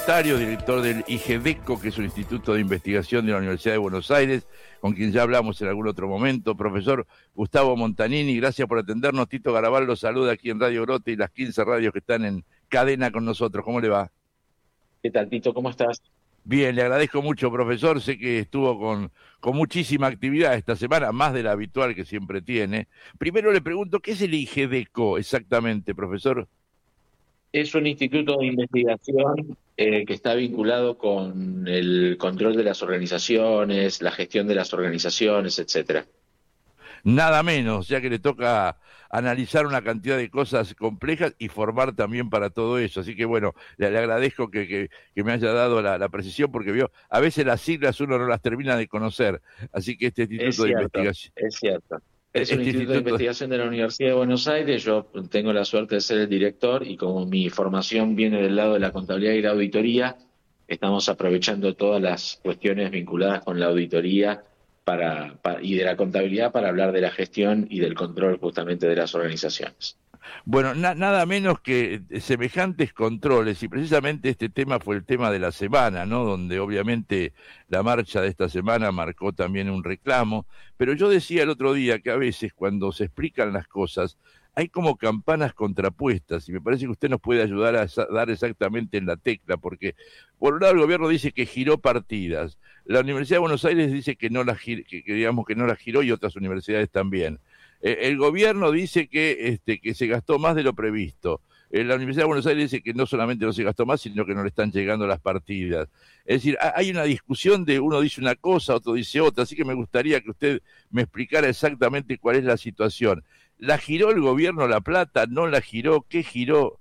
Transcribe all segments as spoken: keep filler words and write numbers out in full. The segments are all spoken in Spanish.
Montario, director del IGEDECO, que es un instituto de investigación de la Universidad de Buenos Aires, con quien ya hablamos en algún otro momento. Profesor Gustavo Montanini, gracias por atendernos. Tito Garabal lo saluda aquí en Radio Grote y las quince radios que están en cadena con nosotros. ¿Cómo le va? ¿Qué tal, Tito? ¿Cómo estás? Bien, le agradezco mucho, profesor. Sé que estuvo con, con muchísima actividad esta semana, más de la habitual que siempre tiene. Primero le pregunto, ¿qué es el IGEDECO exactamente, profesor? Es un instituto de investigación eh, que está vinculado con el control de las organizaciones, la gestión de las organizaciones, etcétera. Nada menos, ya que le toca analizar una cantidad de cosas complejas y formar también para todo eso. Así que bueno, le, le agradezco que, que, que me haya dado la, la precisión, porque vio, a veces las siglas uno no las termina de conocer. Así que este Es instituto de cierto, investigación, es cierto. Es un este instituto de instituto, investigación de la Universidad de Buenos Aires. Yo tengo la suerte de ser el director y como mi formación viene del lado de la contabilidad y la auditoría, estamos aprovechando todas las cuestiones vinculadas con la auditoría para, para- y de la contabilidad para hablar de la gestión y del control justamente de las organizaciones. bueno, na, nada menos que semejantes controles, y precisamente este tema fue el tema de la semana, ¿no? Donde obviamente la marcha de esta semana marcó también un reclamo, pero yo decía el otro día que a veces cuando se explican las cosas hay como campanas contrapuestas, y me parece que usted nos puede ayudar a esa, dar exactamente en la tecla, porque por un lado el gobierno dice que giró partidas, la Universidad de Buenos Aires dice que no las que, que digamos que no las giró, y otras universidades también. Eh, el gobierno dice que, este, que se gastó más de lo previsto. Eh, la Universidad de Buenos Aires dice que no solamente no se gastó más, sino que no le están llegando las partidas. Es decir, hay una discusión de uno dice una cosa, otro dice otra, así que me gustaría que usted me explicara exactamente cuál es la situación. ¿La giró el gobierno la plata? ¿No la giró? ¿Qué giró?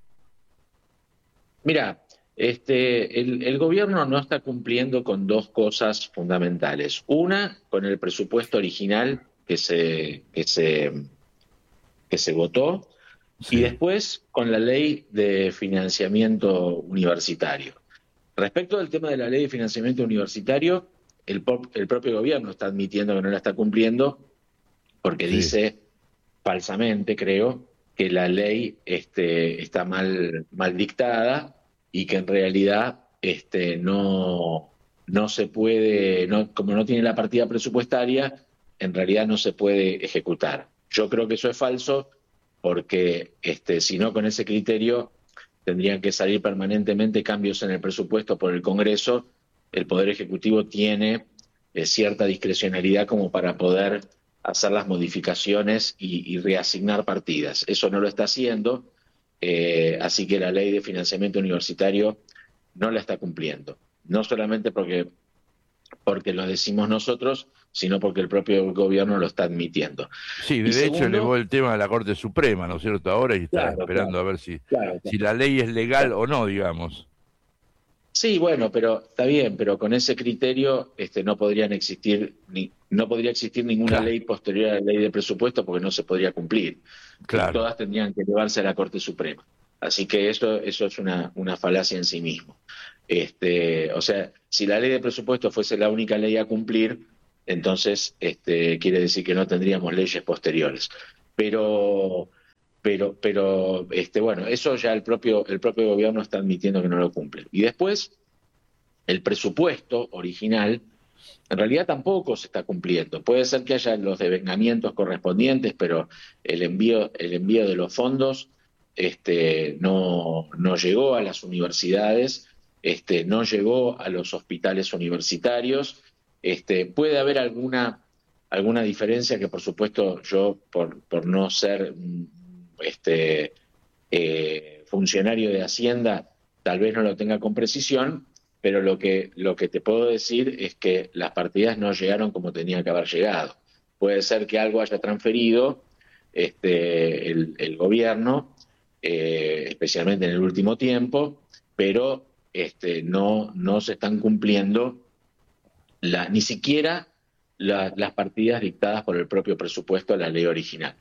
Mira, este, el, el gobierno no está cumpliendo con dos cosas fundamentales. Una, con el presupuesto original que se, que se, que se votó, y Sí, después con la ley de financiamiento universitario. Respecto al tema de la ley de financiamiento universitario, el, pop- el propio gobierno está admitiendo que no la está cumpliendo porque sí. dice falsamente, creo, que la ley este, está mal, mal dictada y que en realidad este, no, no se puede, no, como no tiene la partida presupuestaria, en realidad no se puede ejecutar. Yo creo que eso es falso porque este, si no con ese criterio tendrían que salir permanentemente cambios en el presupuesto por el Congreso. El Poder Ejecutivo tiene eh, cierta discrecionalidad como para poder hacer las modificaciones y, y reasignar partidas. Eso no lo está haciendo, eh, así que la ley de financiamiento universitario no la está cumpliendo. No solamente porque, porque lo decimos nosotros, sino porque el propio gobierno lo está admitiendo. Sí, Y de hecho elevó segundo, el tema a la Corte Suprema, ¿no es cierto? Ahora y está claro, esperando a claro, ver si, claro, si la ley es legal claro. o no, digamos. Sí, bueno, pero está bien, pero con ese criterio este, no podrían existir ni, no podría existir ninguna Claro, ley posterior a la ley de presupuesto porque no se podría cumplir. Eh, claro. todas tendrían que llevarse a la Corte Suprema. Así que eso, eso es una, una falacia en sí mismo. Este, o sea, si la ley de presupuesto fuese la única ley a cumplir, entonces este, quiere decir que no tendríamos leyes posteriores. Pero pero, pero este, bueno, eso ya el propio, el propio gobierno está admitiendo que no lo cumple. Y después, el presupuesto original en realidad tampoco se está cumpliendo. Puede ser que haya los devengamientos correspondientes, pero el envío, el envío de los fondos este, no, no llegó a las universidades, este, no llegó a los hospitales universitarios. Este, puede haber alguna, alguna diferencia que, por supuesto, yo, por, por no ser mm, este, eh, funcionario de Hacienda, tal vez no lo tenga con precisión, pero lo que, lo que te puedo decir es que las partidas no llegaron como tenían que haber llegado. Puede ser que algo haya transferido este, el, el gobierno, eh, especialmente en el último tiempo, pero este, no, no se están cumpliendo la, ni siquiera la, las partidas dictadas por el propio presupuesto de la ley original.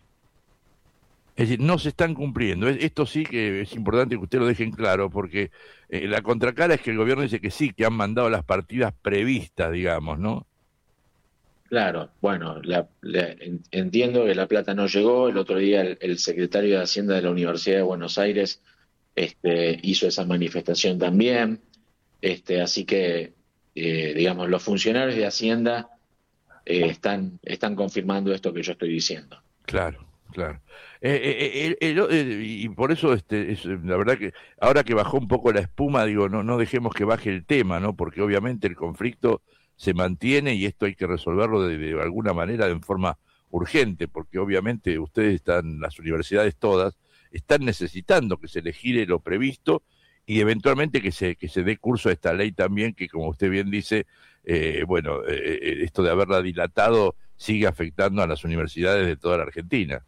Es decir, no se están cumpliendo. Esto sí que es importante que usted lo deje en claro, porque eh, la contracara es que el gobierno dice que sí, que han mandado las partidas previstas, digamos, ¿no? Claro, bueno, la, la, entiendo que la plata no llegó. El otro día el, el secretario de Hacienda de la Universidad de Buenos Aires este, hizo esa manifestación también. Este, así que, eh, digamos, los funcionarios de Hacienda eh, están, están confirmando esto que yo estoy diciendo. Claro, claro. Eh, eh, eh, el- el- eh, y por eso, este, es, eh, la verdad que ahora que bajó un poco la espuma, digo, no, no dejemos que baje el tema, ¿no? Porque obviamente el conflicto se mantiene y esto hay que resolverlo de, de alguna manera, de forma urgente, porque obviamente ustedes están, las universidades todas, están necesitando que se les gire lo previsto y eventualmente que se, que se dé curso a esta ley también, que como usted bien dice, eh, bueno, eh, eh, esto de haberla dilatado sigue afectando a las universidades de toda la Argentina.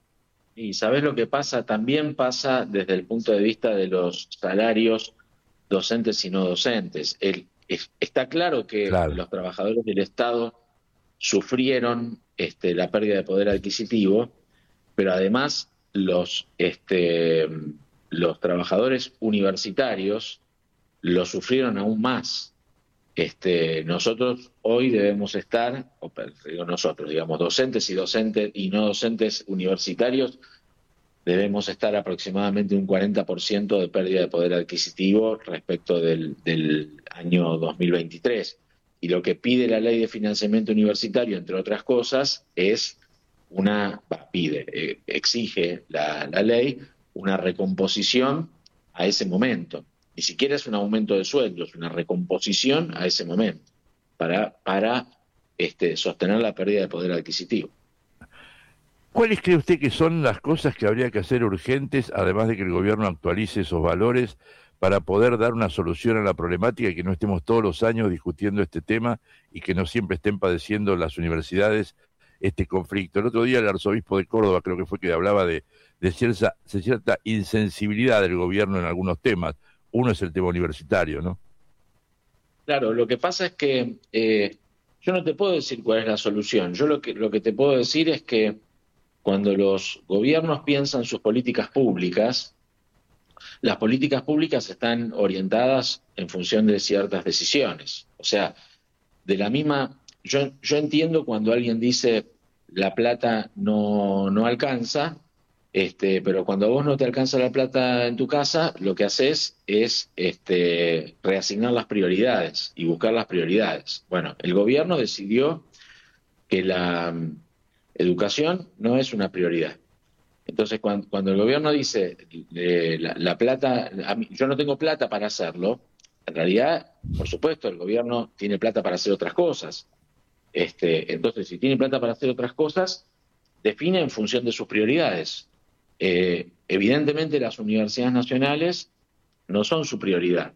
Y ¿sabés lo que pasa? También pasa desde el punto de vista de los salarios docentes y no docentes. El- es- está claro que Claro, los trabajadores del Estado sufrieron este, la pérdida de poder adquisitivo, pero además los, este, los trabajadores universitarios lo sufrieron aún más. Este, nosotros hoy debemos estar, o per- digo nosotros, digamos, docentes y docentes y no docentes universitarios, debemos estar aproximadamente un cuarenta por ciento de pérdida de poder adquisitivo respecto del, del año dos mil veintitrés. Y lo que pide la ley de financiamiento universitario, entre otras cosas, es una, bah, pide, eh, exige la, la ley una recomposición a ese momento. Ni siquiera es un aumento de sueldos, una recomposición a ese momento para, para este, sostener la pérdida de poder adquisitivo. ¿cuáles cree usted que son las cosas que habría que hacer urgentes, además de que el gobierno actualice esos valores, para poder dar una solución a la problemática y que no estemos todos los años discutiendo este tema y que no siempre estén padeciendo las universidades este conflicto? El otro día el arzobispo de Córdoba creo que fue que hablaba de, de cierta, de cierta insensibilidad del gobierno en algunos temas. Uno es el tema universitario, ¿no? Claro, lo que pasa es que eh, yo no te puedo decir cuál es la solución. Yo lo que, lo que te puedo decir es que cuando los gobiernos piensan sus políticas públicas, las políticas públicas están orientadas en función de ciertas decisiones. O sea, de la misma, yo, yo entiendo cuando alguien dice la plata no, no alcanza, este, pero cuando a vos no te alcanza la plata en tu casa, lo que haces es este, reasignar las prioridades y buscar las prioridades. Bueno, el gobierno decidió que la mm, educación no es una prioridad. Entonces, cuando, cuando el gobierno dice eh, la, la plata, a mí- yo no tengo plata para hacerlo, en realidad, por supuesto, el gobierno tiene plata para hacer otras cosas. Este, entonces, si tiene plata para hacer otras cosas, define en función de sus prioridades. Eh, evidentemente, las universidades nacionales no son su prioridad.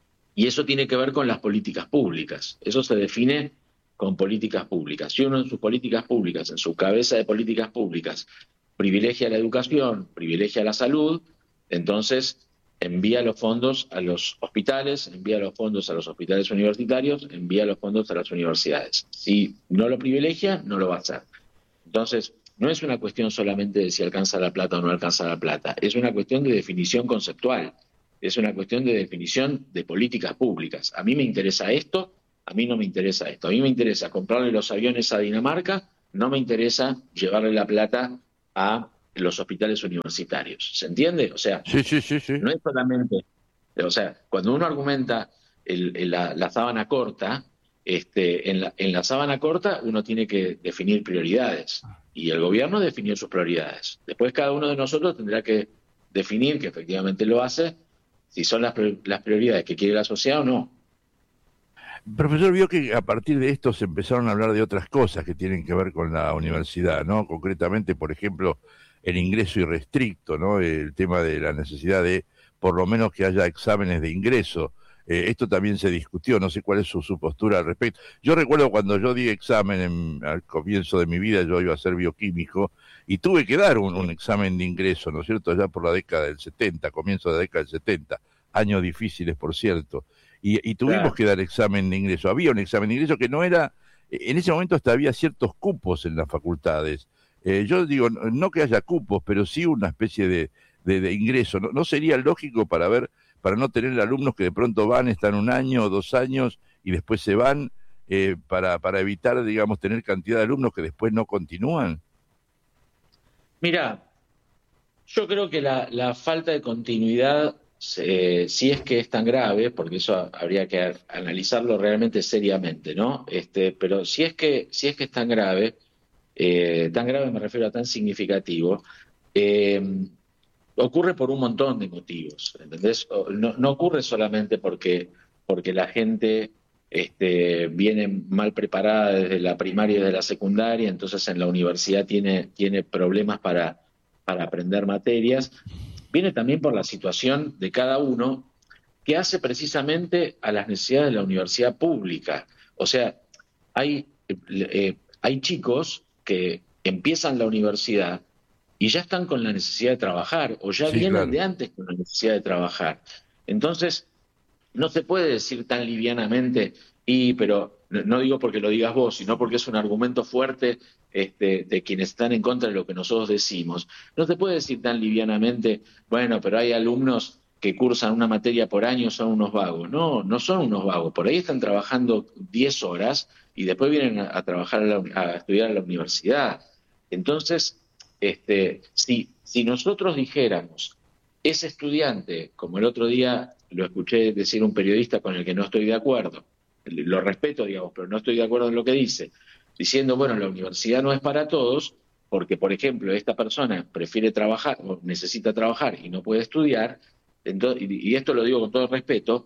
Y eso tiene que ver con las políticas públicas. Eso se define con políticas públicas. Si uno en sus políticas públicas, en su cabeza de políticas públicas, privilegia la educación, privilegia la salud, entonces envía los fondos a los hospitales, envía los fondos a los hospitales universitarios, envía los fondos a las universidades. Si no lo privilegia, no lo va a hacer. Entonces, no es una cuestión solamente de si alcanza la plata o no alcanza la plata, es una cuestión de definición conceptual, es una cuestión de definición de políticas públicas. A mí me interesa esto, a mí no me interesa esto. A mí me interesa comprarle los aviones a Dinamarca, no me interesa llevarle la plata a los hospitales universitarios. ¿Se entiende? O sea, Sí, sí, sí, sí. no es solamente, o sea, cuando uno argumenta el- el- la, la sábana corta, este, en la, en la sábana corta uno tiene que definir prioridades y el gobierno definió sus prioridades. Después cada uno de nosotros tendrá que definir, que efectivamente lo hace, si son las, pri- las prioridades que quiere la sociedad o no. Profesor, vio que a partir de esto se empezaron a hablar de otras cosas que tienen que ver con la universidad, ¿no? Concretamente, por ejemplo, el ingreso irrestricto, ¿no? El tema de la necesidad de, por lo menos, que haya exámenes de ingreso. Eh, esto también se discutió, no sé cuál es su, su postura al respecto. Yo recuerdo cuando yo di examen en- al comienzo de mi vida, yo iba a ser bioquímico y tuve que dar un, un examen de ingreso, ¿no es cierto? Ya por la década del setenta, comienzo de la década del setenta, años difíciles, por cierto y, y tuvimos Claro. que dar examen de ingreso. Había un examen de ingreso que no era, en ese momento hasta había ciertos cupos en las facultades. Eh, yo digo, no, no que haya cupos, pero sí una especie de, de, de ingreso. ¿No, ¿No sería lógico para ver, para no tener alumnos que de pronto van, están un año o dos años y después se van, eh, para, para evitar, digamos, tener cantidad de alumnos que después no continúan? Mira, yo creo que la, la falta de continuidad eh, si es que es tan grave, porque eso habría que analizarlo realmente seriamente, ¿no? Este, pero si es que, si es que es tan grave, eh, tan grave me refiero a tan significativo, eh, ocurre por un montón de motivos, ¿entendés? O- No, no ocurre solamente porque, porque la gente este, viene mal preparada desde la primaria y desde la secundaria, entonces en la universidad tiene, tiene problemas para, para aprender materias. Viene también por la situación de cada uno que hace precisamente a las necesidades de la universidad pública. O sea, hay, eh, eh, hay chicos que empiezan la universidad y ya están con la necesidad de trabajar o ya Sí, vienen claro. de antes con la necesidad de trabajar. Entonces, no se puede decir tan livianamente, y pero no, no digo porque lo digas vos, sino porque es un argumento fuerte este, de quienes están en contra de lo que nosotros decimos. No se puede decir tan livianamente, bueno, pero hay alumnos que cursan una materia por año, son unos vagos. No, no son unos vagos. Por ahí están trabajando diez horas y después vienen a, a trabajar, a, la- a estudiar a la universidad. Entonces, este, si, si nosotros dijéramos, ese estudiante, como el otro día lo escuché decir un periodista con el que no estoy de acuerdo, lo respeto, digamos, pero no estoy de acuerdo en lo que dice, diciendo, bueno, la universidad no es para todos, porque, por ejemplo, esta persona prefiere trabajar o necesita trabajar y no puede estudiar, entonces, y, y esto lo digo con todo el respeto,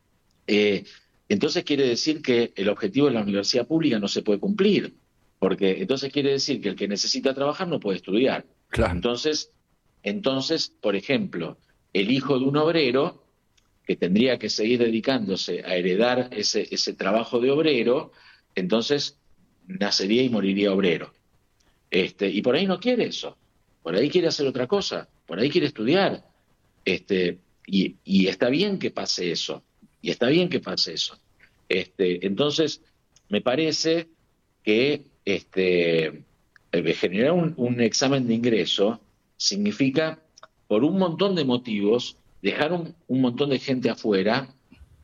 eh, entonces quiere decir que el objetivo de la universidad pública no se puede cumplir, porque entonces quiere decir que el que necesita trabajar no puede estudiar. Claro. Entonces, entonces, por ejemplo, el hijo de un obrero que tendría que seguir dedicándose a heredar ese, ese trabajo de obrero, entonces nacería y moriría obrero. Este, y por ahí no quiere eso, por ahí quiere hacer otra cosa, por ahí quiere estudiar. Este, y, y está bien que pase eso, y está bien que pase eso. Este, entonces, me parece que este, eh, generar un, un examen de ingreso significa, por un montón de motivos, dejar un, un montón de gente afuera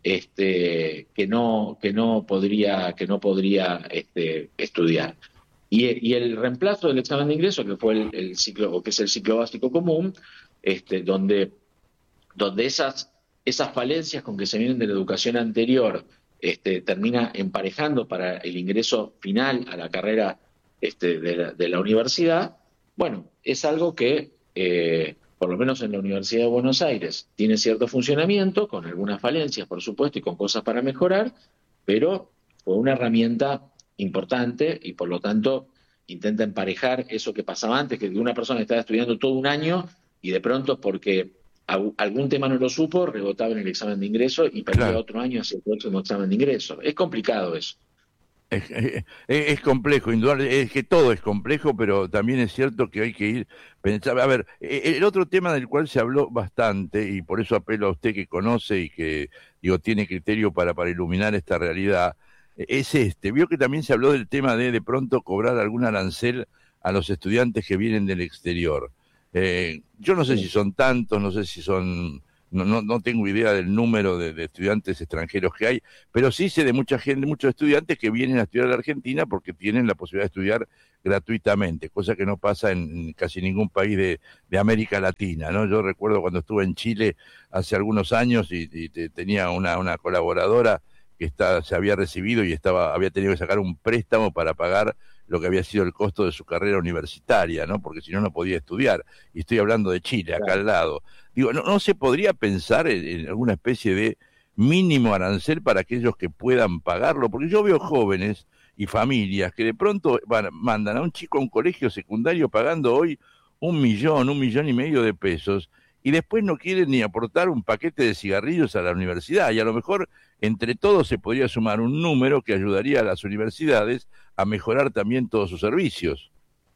este, que no, que no podría, que no podría este, estudiar. Y, y el reemplazo del examen de ingreso, que fue el, el ciclo, o que es el ciclo básico común, este, donde donde esas, esas falencias con que se vienen de la educación anterior este, termina emparejando para el ingreso final a la carrera este, de, la, de la universidad, bueno, es algo que, eh, por lo menos en la Universidad de Buenos Aires, tiene cierto funcionamiento, con algunas falencias, por supuesto, y con cosas para mejorar, pero fue una herramienta importante y por lo tanto intenta emparejar eso que pasaba antes, que una persona estaba estudiando todo un año y de pronto porque algún tema no lo supo, rebotaba en el examen de ingreso y perdía Claro. otro año hacia el próximo examen de ingreso. Es complicado eso. Es, es- es complejo, indudable, es que todo es complejo, pero también es cierto que hay que ir pensar. A ver, e- el otro tema del cual se habló bastante, y por eso apelo a usted que conoce y que, digo, tiene criterio para, para iluminar esta realidad, e- es este. Vio que también se habló del tema de de pronto cobrar algún arancel a los estudiantes que vienen del exterior. Eh, yo no sé si Sí. son tantos, no sé si son, no, no, no tengo idea del número de, de estudiantes extranjeros que hay, pero sí sé de mucha gente, muchos estudiantes que vienen a estudiar a la Argentina porque tienen la posibilidad de estudiar gratuitamente, cosa que no pasa en casi ningún país de, de América Latina, ¿no? Yo recuerdo cuando estuve en Chile hace algunos años y, y te, tenía una, una colaboradora que está, se había recibido y estaba, había tenido que sacar un préstamo para pagar lo que había sido el costo de su carrera universitaria, ¿no? Porque si no, no podía estudiar. Y estoy hablando de Chile, acá Claro. al lado. Digo, ¿no, no se podría pensar en, en alguna especie de mínimo arancel para aquellos que puedan pagarlo? Porque yo veo jóvenes y familias que de pronto van, mandan a un chico a un colegio secundario pagando hoy un millón, un millón y medio de pesos, y después no quieren ni aportar un paquete de cigarrillos a la universidad. Y a lo mejor entre todos se podría sumar un número que ayudaría a las universidades a mejorar también todos sus servicios.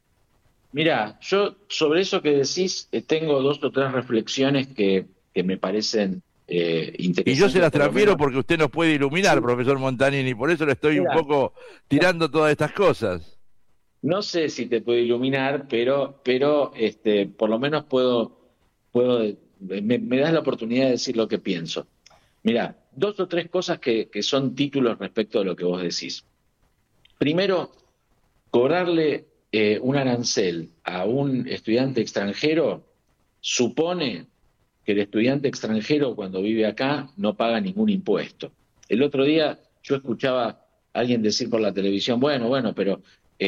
Mira, yo sobre eso que decís eh, tengo dos o tres reflexiones que, que me parecen eh, Y yo se interesantes, las por lo transfiero menos. porque usted nos puede iluminar, Sí, profesor Montanini, por eso le estoy un mira, poco no, tirando todas estas cosas. no sé si te puedo iluminar, pero, pero este, por lo menos puedo, puedo me, me das la oportunidad de decir lo que pienso. Mira, dos o tres cosas que, que son títulos respecto a lo que vos decís. Primero, cobrarle eh, un arancel a un estudiante extranjero supone, que el estudiante extranjero cuando vive acá no paga ningún impuesto. El otro día yo escuchaba a alguien decir por la televisión, bueno, bueno, pero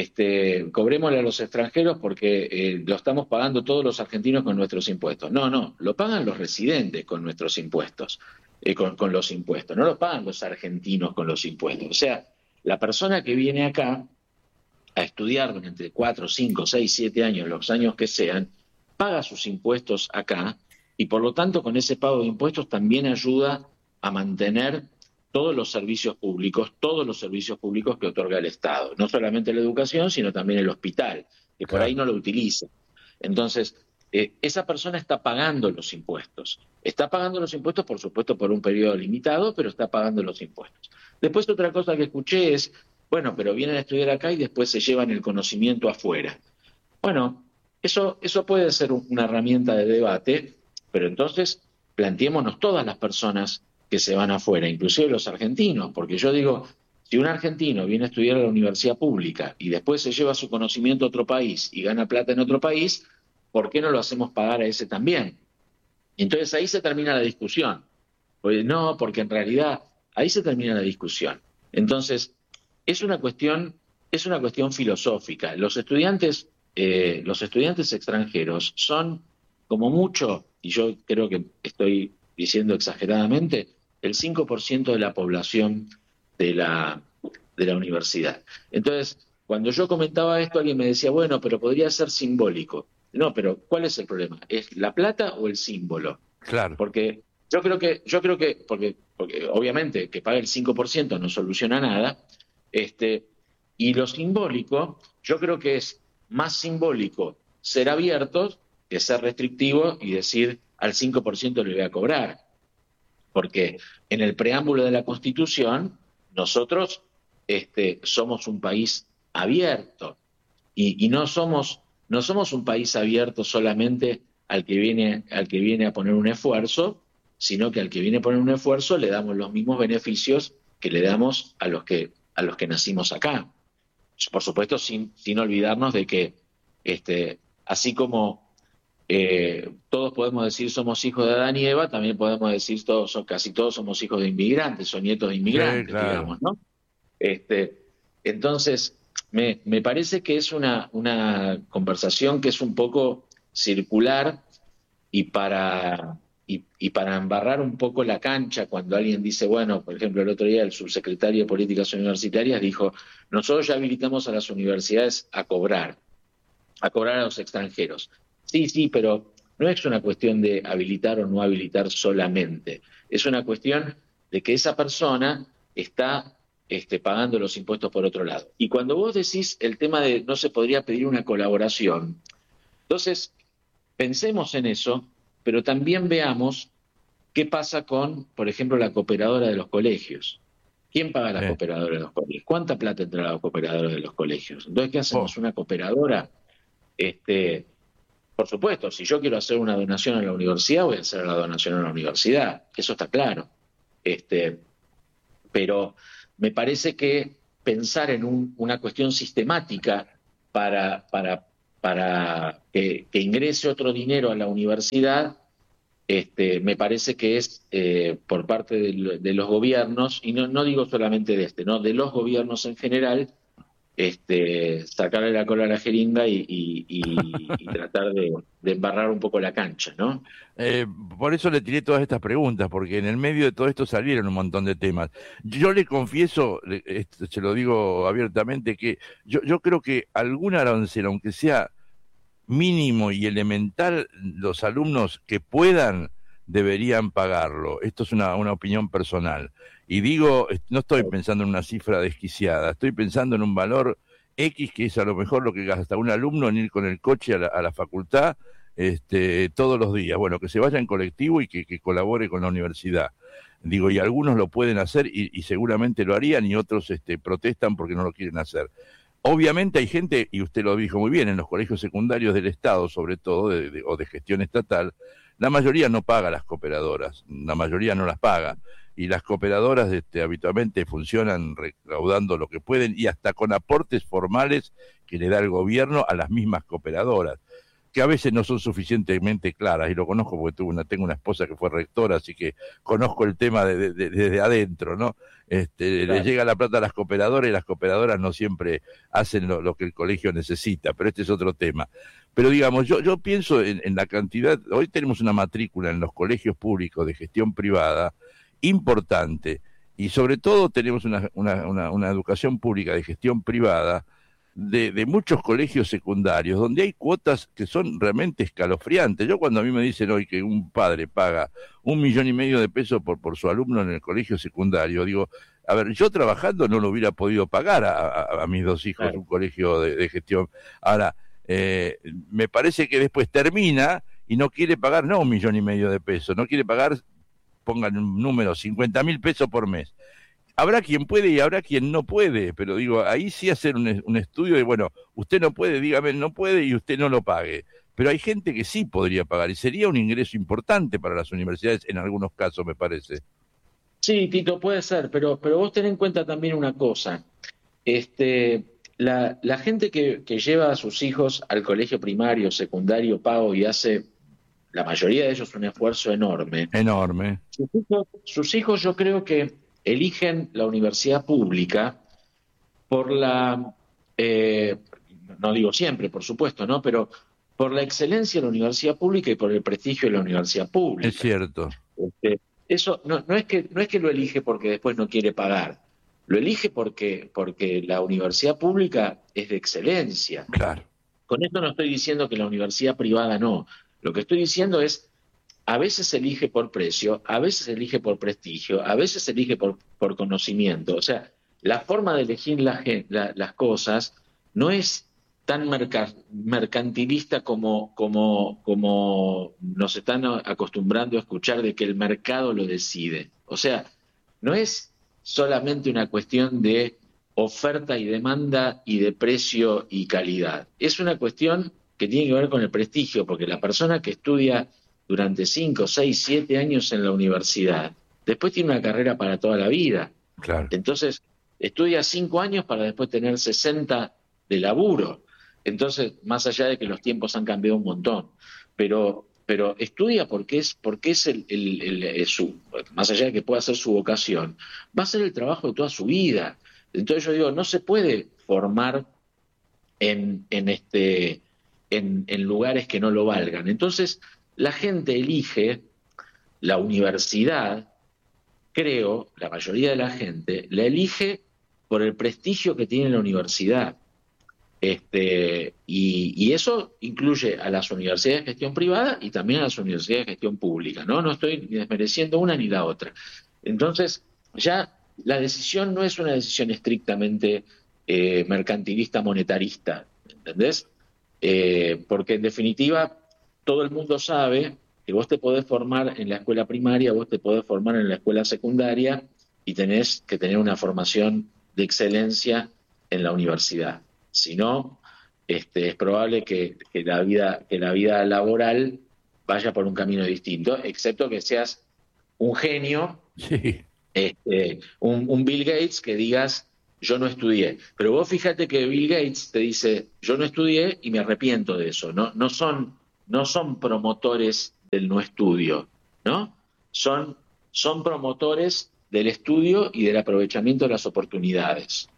este, cobrémosle a los extranjeros porque eh, lo estamos pagando todos los argentinos con nuestros impuestos. No, no, lo pagan los residentes con nuestros impuestos, eh, con, con los impuestos, no lo pagan los argentinos con los impuestos. O sea, la persona que viene acá a estudiar durante cuatro, cinco, seis, siete años, los años que sean, paga sus impuestos acá y por lo tanto con ese pago de impuestos también ayuda a mantener todos los servicios públicos, todos los servicios públicos que otorga el Estado, no solamente la educación, sino también el hospital, que por Claro. ahí no lo utiliza. Entonces, eh, esa persona está pagando los impuestos. Está pagando los impuestos, por supuesto, por un periodo limitado, pero está pagando los impuestos. Después otra cosa que escuché es, bueno, pero vienen a estudiar acá y después se llevan el conocimiento afuera. Bueno, eso, eso puede ser una herramienta de debate, pero entonces planteémonos todas las personas que se van afuera, inclusive los argentinos, porque yo digo, si un argentino viene a estudiar a la universidad pública y después se lleva su conocimiento a otro país y gana plata en otro país, ¿por qué no lo hacemos pagar a ese también? Y entonces ahí se termina la discusión. Pues no, porque en realidad ahí se termina la discusión. Entonces, es una cuestión, es una cuestión filosófica. Los estudiantes, eh, los estudiantes extranjeros son, como mucho, y yo creo que estoy diciendo exageradamente, el cinco por ciento de la población de la, de la universidad. Entonces, cuando yo comentaba esto, alguien me decía, bueno, pero podría ser simbólico. No, pero ¿cuál es el problema? ¿Es la plata o el símbolo? Claro. Porque yo creo que, yo creo que, porque, porque obviamente que pague el cinco por ciento no soluciona nada, este, y lo simbólico, yo creo que es más simbólico ser abiertos que ser restrictivo y decir al cinco por ciento le voy a cobrar. Porque en el preámbulo de la Constitución, nosotros este, somos un país abierto y, y no somos, no somos un país abierto solamente al que viene, al que viene a poner un esfuerzo, sino que al que viene a poner un esfuerzo le damos los mismos beneficios que le damos a los que, a los que nacimos acá. Por supuesto, sin, sin olvidarnos de que este, así como eh, todos podemos decir somos hijos de Adán y Eva, también podemos decir todos, son, casi todos somos hijos de inmigrantes o nietos de Sí, inmigrantes, claro. digamos, ¿no? Este, entonces, me, me parece que es una, una conversación que es un poco circular y para, y, y para embarrar un poco la cancha cuando alguien dice, bueno, por ejemplo, el otro día el subsecretario de Políticas Universitarias dijo, nosotros ya habilitamos a las universidades a cobrar, a cobrar a los extranjeros. Sí, sí, pero no es una cuestión de habilitar o no habilitar solamente, es una cuestión de que esa persona está este, pagando los impuestos por otro lado. Y cuando vos decís el tema de no se podría pedir una colaboración, entonces pensemos en eso, pero también veamos qué pasa con, por ejemplo, la cooperadora de los colegios. ¿Quién paga la Sí. cooperadora de los colegios? ¿Cuánta plata entra a la cooperadora de los colegios? Entonces, ¿qué hacemos? Oh, ¿Una cooperadora? Este, por supuesto, si yo quiero hacer una donación a la universidad, voy a hacer la donación a la universidad. Eso está claro. Este, pero me parece que pensar en un, una cuestión sistemática para, para, para que, que ingrese otro dinero a la universidad, este, me parece que es eh, por parte de, de los gobiernos, y no, no digo solamente de este, ¿no? De los gobiernos en general, este, sacarle la cola a la jeringa y, y, y, y tratar de, de embarrar un poco la cancha, ¿no? Eh, por eso le tiré todas estas preguntas, porque en el medio de todo esto salieron un montón de temas. Yo le confieso, le- esto se lo digo abiertamente, que yo, yo creo que algún arancel, aunque sea mínimo y elemental, los alumnos que puedan deberían pagarlo. Esto es una, una opinión personal. Y digo, est- no estoy pensando en una cifra desquiciada, estoy pensando en un valor X, que es a lo mejor lo que gasta un alumno en ir con el coche a la, a la facultad este, todos los días. Bueno, que se vaya en colectivo y que, que colabore con la universidad. Digo, y algunos lo pueden hacer y, y seguramente lo harían y otros este, protestan porque no lo quieren hacer. Obviamente hay gente, y usted lo dijo muy bien, en los colegios secundarios del Estado, sobre todo, de, de, o de gestión estatal, la mayoría no paga las cooperadoras, la mayoría no las paga. Y las cooperadoras este, habitualmente funcionan recaudando lo que pueden y hasta con aportes formales que le da el gobierno a las mismas cooperadoras. que a veces no son suficientemente claras, y lo conozco porque tuve una, tengo una esposa que fue rectora, así que conozco el tema desde de, de, de adentro, ¿no? Este, claro. Le llega la plata a las cooperadoras y las cooperadoras no siempre hacen lo, lo que el colegio necesita, pero este es otro tema. Pero digamos, yo, yo pienso en, en la cantidad, hoy tenemos una matrícula en los colegios públicos de gestión privada importante, y sobre todo tenemos una, una, una, una educación pública de gestión privada de, de muchos colegios secundarios, donde hay cuotas que son realmente escalofriantes. Yo cuando a mí me dicen hoy que un padre paga un millón y medio de pesos por, por su alumno en el colegio secundario, digo, a ver, yo trabajando no lo hubiera podido pagar a, a, a mis dos hijos, claro, un colegio de, de gestión. Ahora, eh, me parece que después termina y no quiere pagar, no un millón y medio de pesos, no quiere pagar, pongan un número, cincuenta mil pesos por mes. Habrá quien puede y habrá quien no puede, pero digo, ahí sí hacer un, un estudio de, bueno, usted no puede, dígame, no puede y usted no lo pague. Pero hay gente que sí podría pagar y sería un ingreso importante para las universidades en algunos casos, me parece. Sí, Tito, puede ser, pero, pero vos ten en cuenta también una cosa. Este, la, la gente que, que lleva a sus hijos al colegio primario, secundario, pago y hace, la mayoría de ellos, un esfuerzo enorme. Enorme. Sus hijos, sus hijos yo creo que eligen la universidad pública por la, eh, no digo siempre, por supuesto, ¿no? Pero por la excelencia de la universidad pública y por el prestigio de la universidad pública. Es cierto. Este, eso no, no, es que, no es que lo elige porque después no quiere pagar, lo elige porque, porque la universidad pública es de excelencia. Claro. Con esto no estoy diciendo que la universidad privada no. Lo que estoy diciendo es, a veces se elige por precio, a veces se elige por prestigio, a veces se elige por, por conocimiento. O sea, la forma de elegir la, la, las cosas no es tan merca, mercantilista como, como, como nos están acostumbrando a escuchar de que el mercado lo decide. O sea, no es solamente una cuestión de oferta y demanda y de precio y calidad. Es una cuestión que tiene que ver con el prestigio, porque la persona que estudia durante cinco, seis, siete años en la universidad, después tiene una carrera para toda la vida. Claro. Entonces, estudia cinco años para después tener sesenta de laburo. Entonces, más allá de que los tiempos han cambiado un montón, pero, pero estudia porque es, porque es el, el, el, el su, más allá de que pueda ser su vocación, va a ser el trabajo de toda su vida. Entonces yo digo, no se puede formar en, en, este, en, en lugares que no lo valgan. Entonces, la gente elige la universidad, creo, la mayoría de la gente, la elige por el prestigio que tiene la universidad. Este, y, y eso incluye a las universidades de gestión privada y también a las universidades de gestión pública, ¿no? No estoy desmereciendo una ni la otra. Entonces, ya la decisión no es una decisión estrictamente eh, mercantilista, monetarista, ¿entendés? Eh, porque en definitiva todo el mundo sabe que vos te podés formar en la escuela primaria, vos te podés formar en la escuela secundaria y tenés que tener una formación de excelencia en la universidad. Si no, este, es probable que, que, la vida, que la vida laboral vaya por un camino distinto, excepto que seas un genio, sí. este, un, un Bill Gates que digas, yo no estudié. Pero vos fíjate que Bill Gates te dice, yo no estudié y me arrepiento de eso. No, no, son, no son promotores del no estudio, ¿no? Son, son promotores del estudio y del aprovechamiento de las oportunidades.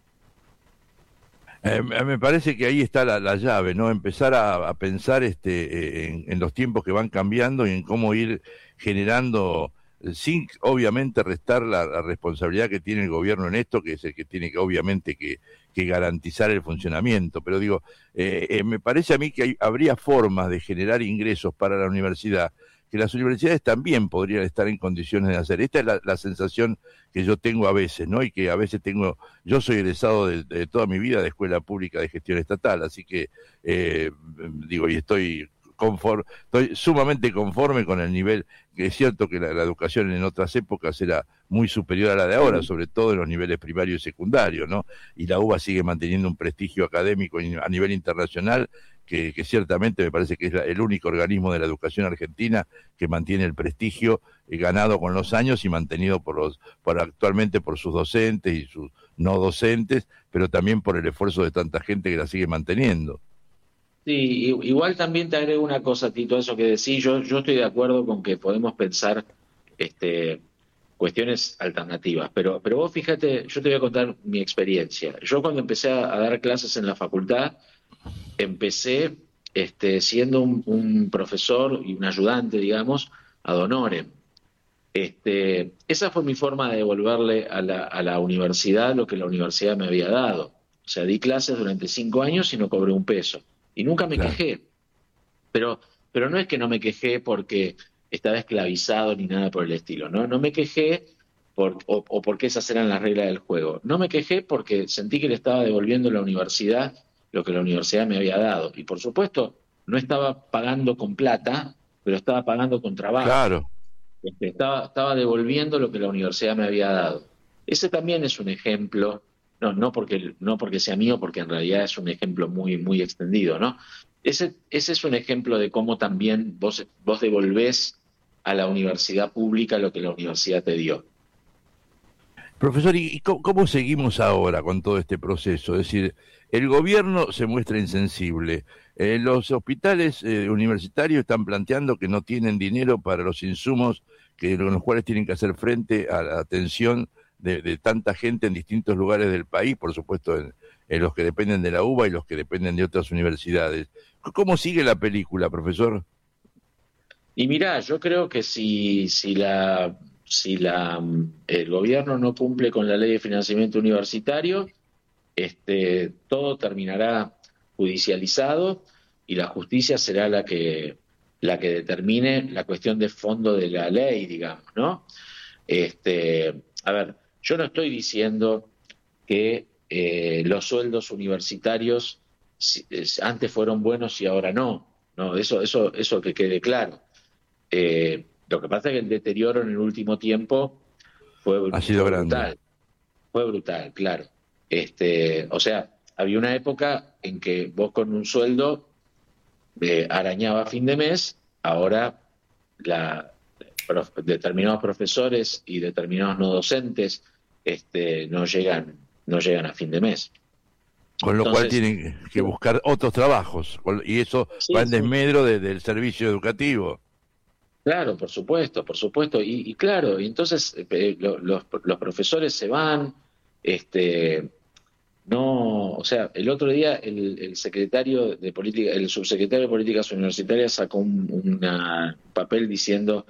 Eh, me parece que ahí está la, la llave, ¿no? Empezar a, a pensar este, en, en los tiempos que van cambiando y en cómo ir generando, sin obviamente restar la, la responsabilidad que tiene el gobierno en esto, que es el que tiene que obviamente que, que garantizar el funcionamiento. Pero digo, eh, eh, me parece a mí que hay, habría formas de generar ingresos para la universidad que las universidades también podrían estar en condiciones de hacer. Esta es la, la sensación que yo tengo a veces, ¿no? Y que a veces tengo, yo soy egresado de, de toda mi vida de escuela pública de gestión estatal, así que, eh, digo, y estoy conforme, estoy sumamente conforme con el nivel, que es cierto que la, la educación en otras épocas era muy superior a la de ahora, sobre todo en los niveles primario y secundario, ¿no? Y la U B A sigue manteniendo un prestigio académico a nivel internacional, Que, que ciertamente me parece que es la, el único organismo de la educación argentina que mantiene el prestigio eh, ganado con los años y mantenido por los, por actualmente por sus docentes y sus no docentes, pero también por el esfuerzo de tanta gente que la sigue manteniendo. Sí, igual también te agrego una cosa, Tito, a eso que decís. Yo, yo estoy de acuerdo con que podemos pensar este, cuestiones alternativas, pero, pero vos fíjate, yo te voy a contar mi experiencia. Yo cuando empecé a, a dar clases en la facultad, empecé este, siendo un, un profesor y un ayudante, digamos, ad honorem. Este, esa fue mi forma de devolverle a la, a la universidad lo que la universidad me había dado. O sea, di clases durante cinco años y no cobré un peso. Y nunca me Claro. quejé. Pero, pero no es que no me quejé porque estaba esclavizado ni nada por el estilo, ¿no? No me quejé por, o, o porque esas eran las reglas del juego. No me quejé porque sentí que le estaba devolviendo a la universidad lo que la universidad me había dado. Y por supuesto, no estaba pagando con plata, pero estaba pagando con trabajo. Claro. Este, estaba, estaba devolviendo lo que la universidad me había dado. Ese también es un ejemplo, no, no porque, no porque sea mío, porque en realidad es un ejemplo muy, muy extendido, ¿no? Ese, ese es un ejemplo de cómo también vos, vos devolvés a la universidad pública lo que la universidad te dio. Profesor, ¿y y cómo, cómo seguimos ahora con todo este proceso? Es decir, el gobierno se muestra insensible. Eh, los hospitales eh, universitarios están planteando que no tienen dinero para los insumos que, con los cuales tienen que hacer frente a la atención de, de tanta gente en distintos lugares del país, por supuesto en, en los que dependen de la U B A y los que dependen de otras universidades. ¿Cómo sigue la película, profesor? Y mirá, yo creo que si, si la, si la, el gobierno no cumple con la ley de financiamiento universitario, este, todo terminará judicializado y la justicia será la que, la que determine la cuestión de fondo de la ley, digamos, ¿no? Este, a ver, yo no estoy diciendo que eh, los sueldos universitarios si, es, antes fueron buenos y ahora no, no, eso, eso, eso que quede claro. Eh, lo que pasa es que el deterioro en el último tiempo fue, Ha sido fue grande. brutal. Fue brutal, claro. Este, o sea, había una época en que vos con un sueldo eh, arañaba a fin de mes, ahora la, prof, determinados profesores y determinados no docentes este, no llegan, no llegan a fin de mes. Con lo cual Entonces, tienen que buscar otros trabajos, y eso va sí, en sí, desmedro de, del servicio educativo. claro, por supuesto, por supuesto. Y, y claro, y entonces eh, lo, los, los profesores se van, este, no, o sea, el otro día el, el secretario de política, el subsecretario de Políticas Universitarias sacó un una, papel diciendo,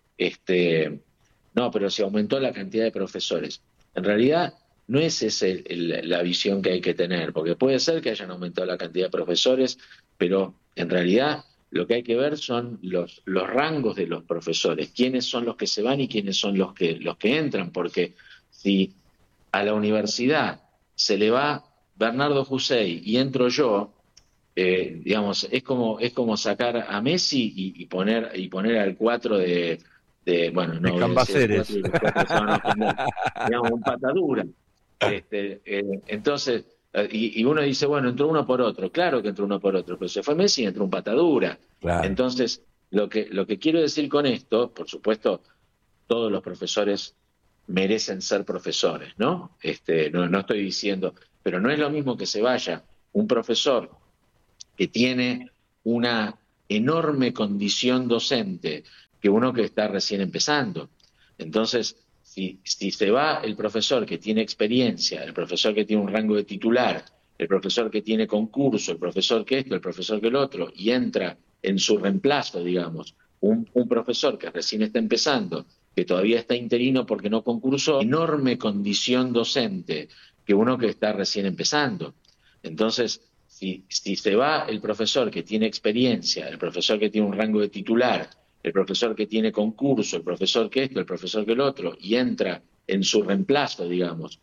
este, no, pero se aumentó la cantidad de profesores. En realidad, no es esa el, el, la visión que hay que tener, porque puede ser que hayan aumentado la cantidad de profesores, pero en realidad lo que hay que ver son los, los rangos de los profesores, quiénes son los que se van y quiénes son los que, los que entran, porque si a la universidad se le va Bernardo Hussein y entro yo, eh, digamos, es como, es como sacar a Messi y, y poner, y poner al cuatro de, de, bueno, De no voy a decir el cuatro Cambaceres. y los cuatro se van a ofender, digamos, un patadura. Este, eh, entonces, eh, y, y uno dice, bueno, entró uno por otro, claro que entró uno por otro, pero se fue Messi y entró un patadura. Claro. Entonces, lo que, lo que quiero decir con esto, por supuesto, todos los profesores merecen ser profesores, ¿no? Este, no, no estoy diciendo, pero no es lo mismo que se vaya un profesor que tiene una enorme condición docente que uno que está recién empezando. Entonces, si, si se va el profesor que tiene experiencia, el profesor que tiene un rango de titular, el profesor que tiene concurso, el profesor que esto, el profesor que el otro, y entra en su reemplazo, digamos, un, un profesor que recién está empezando, que todavía está interino porque no concursó, enorme condición docente que uno que está recién empezando. Entonces, si, si se va el profesor que tiene experiencia, el profesor que tiene un rango de titular, el profesor que tiene concurso, el profesor que esto, el profesor que el otro, y entra en su reemplazo, digamos,